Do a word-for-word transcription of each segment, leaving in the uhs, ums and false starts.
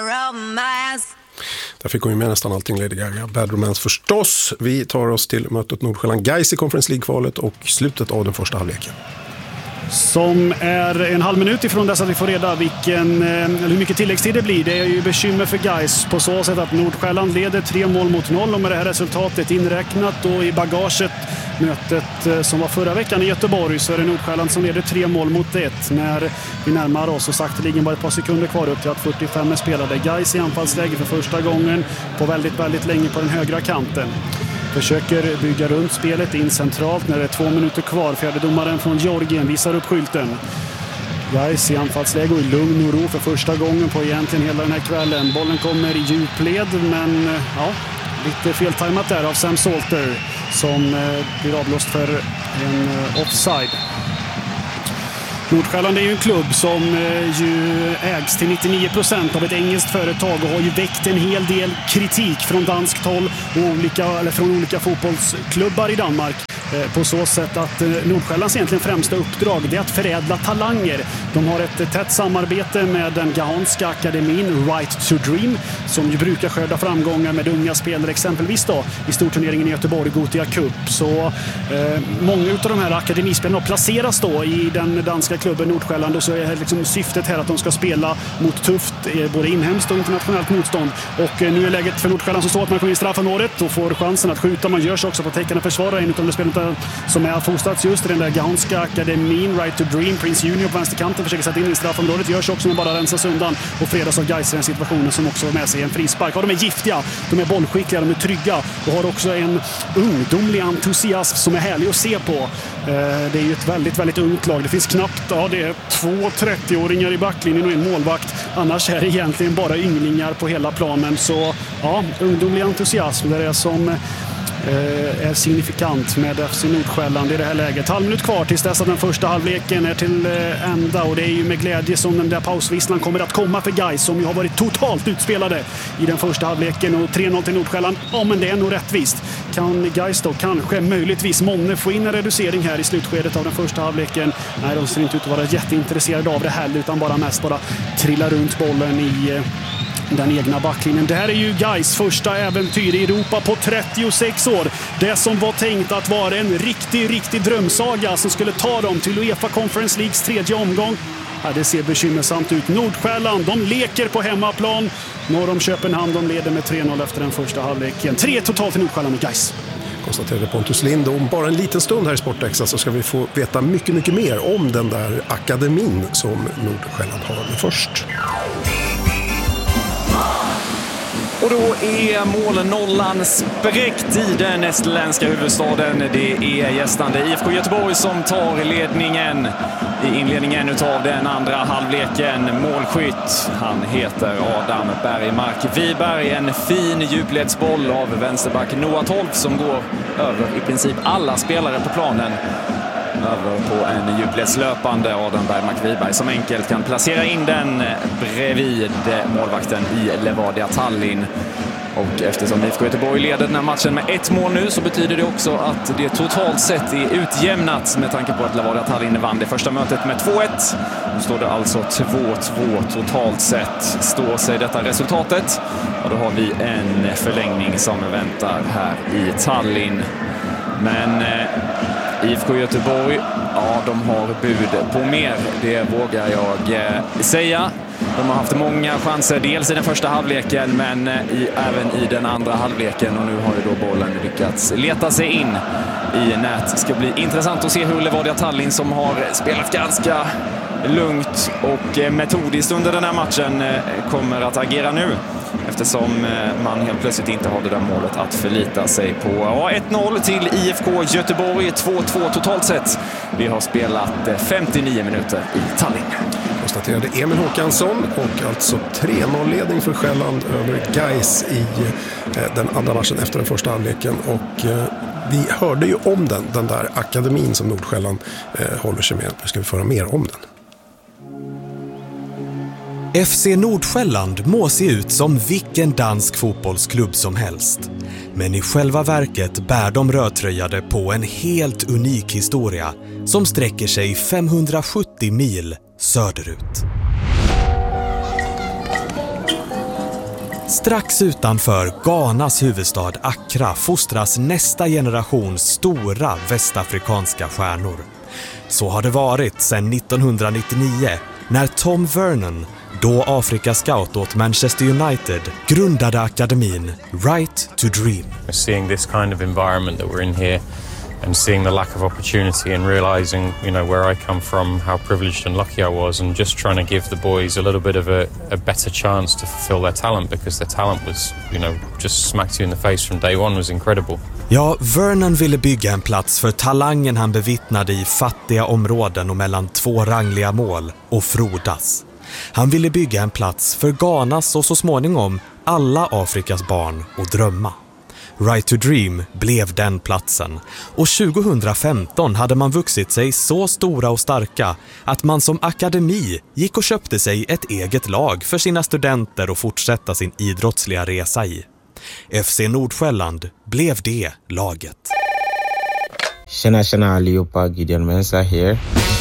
Där fick hon ju med nästan allting, Lady Gaga. Bad Romance förstås. Vi tar oss till mötet Nordsjälland Gais i Conference League-kvalet och slutet av den första halvleken. Som är en halv minut ifrån dess att vi får reda vilken, eller hur mycket tilläggstid det blir. Det är ju bekymmer för Gais på så sätt att Nordsjälland leder tre mål mot noll, och med det här resultatet inräknat och i bagaget mötet som var förra veckan i Göteborg, så är det Nordsjälland som leder tre mål mot ett när vi närmar oss, och sakteligen bara ett par sekunder kvar upp till att fyrtiofem är spelade. Gais i anfallsläge för första gången på väldigt, väldigt länge på den högra kanten. Försöker bygga runt spelet in centralt när det är två minuter kvar. Fjärdedomaren från Georgien visar upp skylten. Gais i anfallsläge och i lugn och ro för första gången på egentligen hela den här kvällen. Bollen kommer i djupled, men ja, lite feltajmat där av Sam Salter som blir avblåst för en offside. Nordsjälland är ju en klubb som ju ägs till nittionio procent av ett engelskt företag och har ju väckt en hel del kritik från danskt håll och olika, eller från olika fotbollsklubbar i Danmark. På så sätt att Nordsjällands egentligen främsta uppdrag är att förädla talanger. De har ett tätt samarbete med den gahanska akademin Right to Dream, som ju brukar skörda framgångar med unga spelare, exempelvis då i storturneringen i Göteborg, Gothia Cup. Så eh, många av de här akademispelarna placeras då i den danska klubben Nordsjälland, och så är liksom syftet här att de ska spela mot tufft eh, både inhemskt och internationellt motstånd. Och eh, nu är läget för Nordsjälland så står att man kommer in i straffområdet och får chansen att skjuta. Man görs också på tecken försvara en av de spelarna som är fostrats just i den där gahanska akademin Right to Dream. Prince Junior på vänsterkanten försöker sätta in i straffområdet, görs också med bara rensas undan och fredas av Gais i den situationen, som också har med sig en frispark. Ja, de är giftiga, de är bollskickliga, de är trygga och har också en ungdomlig entusiasm som är härlig att se på. Det är ju ett väldigt, väldigt ungt lag. Det finns knappt, ja det är två trettioåringar i backlinjen och en målvakt. Annars är det egentligen bara ynglingar på hela planen. Så ja, ungdomlig entusiasm, det är som är signifikant med F C Nordsjälland i det här läget. Halv minut kvar tills dess att den första halvleken är till ända, och det är ju med glädje som den där pausvisslan kommer att komma för Gais, som ju har varit totalt utspelade i den första halvleken. Och tre noll till Nordsjälland, ja men det är nog rättvist. Kan Gais då kanske möjligtvis månne få in en reducering här i slutskedet av den första halvleken? Nej, de ser inte ut att vara jätteintresserade av det heller, utan bara mest bara trilla runt bollen i den egna backlinjen. Det här är ju Gais första äventyr i Europa på trettiosex år. Det som var tänkt att vara en riktig, riktig drömsaga som skulle ta dem till UEFA Conference Leagues tredje omgång. Ja, det ser bekymmersamt ut. Nordsjälland, de leker på hemmaplan. Norr om Köpenhamn, de leder med tre noll efter den första halvleken. Tre totalt till Nordsjälland och Gais. Konstaterade Pontus Lind. Om bara en liten stund här i Sportexa så ska vi få veta mycket, mycket mer om den där akademin som Nordsjälland har. Men först... Och då är målnollan spräckt i den estländska huvudstaden. Det är gästande I F K Göteborg som tar ledningen i inledningen utav den andra halvleken. Målskytt, han heter Adam Bergmark Wiberg. En fin djupledsboll av vänsterback Noah Tolf som går över i princip alla spelare på planen. Över på en djupledslöpande Adam Bergmark Wiberg som enkelt kan placera in den bredvid målvakten i Levadia Tallinn. Och eftersom I F K Göteborg leder den här matchen med ett mål nu, så betyder det också att det totalt sett är utjämnat med tanke på att Levadia Tallinn vann det första mötet med två ett. Nu står det alltså två två totalt sett. Står sig detta resultatet, och då har vi en förlängning som väntar här i Tallinn. Men I F K Göteborg, ja, de har bud på mer, det vågar jag eh, säga. De har haft många chanser, dels i den första halvleken men i, även i den andra halvleken, och nu har ju då bollen lyckats leta sig in i nät. Det ska bli intressant att se hur Levadia Tallinn, som har spelat ganska lugnt och metodiskt under den här matchen, kommer att agera nu. Eftersom man helt plötsligt inte har det där målet att förlita sig på. Ja, ett noll till I F K Göteborg, två två totalt sett. Vi har spelat femtionio minuter i Tallinn. Konstaterade Emil Håkansson, och alltså tre noll-ledning för Själland över Gais i den andra matchen efter den första halvleken. Och vi hörde ju om den, den där akademin som Nordsjälland håller sig med. Nu ska vi föra mer om den. F C Nordsjälland må se ut som vilken dansk fotbollsklubb som helst. Men i själva verket bär de rödtröjade på en helt unik historia som sträcker sig femhundrasjuttio mil söderut. Strax utanför Ghanas huvudstad Accra fostras nästa generations stora västafrikanska stjärnor. Så har det varit sedan nittonhundranittionio när Tom Vernon, då Afrika-scout åt Manchester United, grundade akademin Right to Dream. Seeing this kind of environment that we're in here and seeing the lack of opportunity and realizing, you know, where I come from, how privileged and lucky I was, and just trying to give the boys a little bit of a, a better chance to fulfill their talent, because their talent was, you know, just smacked you in the face from day one was incredible. Ja, Vernon ville bygga en plats för talangen han bevittnade i fattiga områden och mellan två rangliga mål och frodas. Han ville bygga en plats för Ghanas och så småningom alla Afrikas barn och drömma. Right to Dream blev den platsen, och tjugohundrafemton hade man vuxit sig så stora och starka att man som akademi gick och köpte sig ett eget lag för sina studenter att fortsätta sin idrottsliga resa i. F C Nordsjälland blev det laget. Tjena, tjena allihopa, Gideon Mensah här.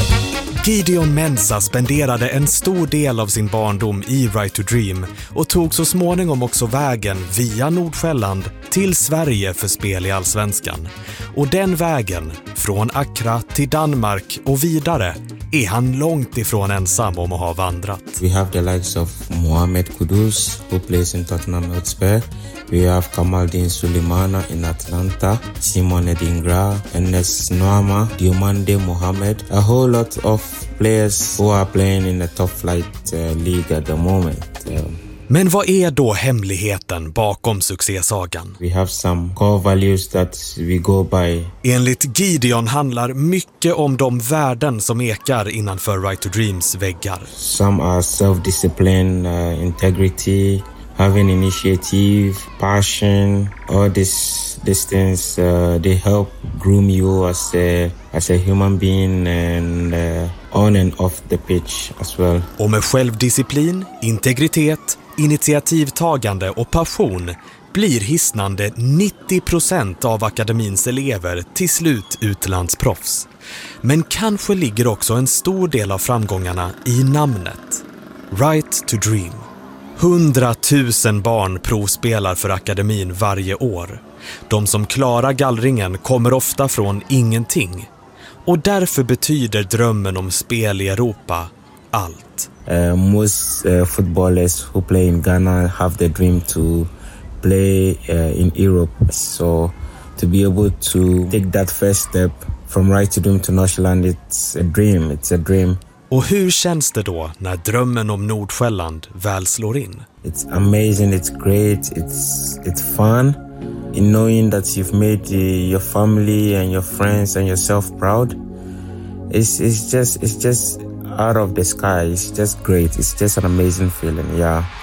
Gideon Mensah spenderade en stor del av sin barndom i Right to Dream och tog så småningom också vägen via Nordsjälland till Sverige för spel i Allsvenskan. Och den vägen, från Accra till Danmark och vidare, är han långt ifrån ensam om att ha vandrat. We have the likes of Mohamed Kudus, who plays in Tottenham Hotspur. We have Kamaldeen Sulemana in Atlanta, Simon Edingra, Enes Noama, Diomande Mohamed. A whole lot of players who are playing in the top flight uh, league at the moment. Um, Men vad är då hemligheten bakom succésagan? We have some core values that we go by. Enligt Gideon handlar mycket om de värden som ekar innanför Right to Dreams väggar. Some are self-discipline, uh, integrity, having initiative, passion. All these these things uh, they help groom you as a as a human being and uh, on and off the pitch as well. Och med självdisciplin, integritet, initiativtagande och passion blir hisnande nittio procent av akademins elever till slut utlandsproffs. Men kanske ligger också en stor del av framgångarna i namnet. Right to Dream. Hundratusen barn provspelar för akademin varje år. De som klarar gallringen kommer ofta från ingenting. Och därför betyder drömmen om spel i Europa allt. Uh, most uh, footballers who play in Ghana have the dream to play uh, in Europe. So to be able to take that first step from Right to Dream to Nordsjälland, it's a dream. It's a dream. Och hur känns det då när drömmen om Nordsjälland väl slår in? It's amazing, it's great, it's it's fun. In knowing that you've made uh, your family and your friends and yourself proud. It's it's just it's just out of the sky. It's just great. It's just an amazing feeling, yeah.